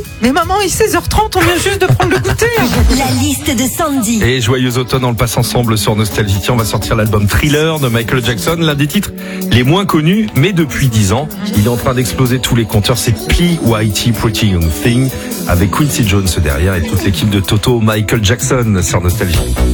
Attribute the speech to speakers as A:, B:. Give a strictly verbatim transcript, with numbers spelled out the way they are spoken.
A: Mais maman, il est seize heures trente, on vient juste de prendre le goûter.
B: La liste de Sandy.
C: Et joyeux automne, on le passe ensemble sur Nostalgie. Tiens, on va sortir l'album Thriller de Michael Jackson, l'un des titres les moins connus, mais depuis dix ans, il est en train d'exploser tous les compteurs. C'est P Y T, Pretty Young Thing, avec Quincy Jones derrière et toute l'équipe de Toto, Michael Jackson sur Nostalgie.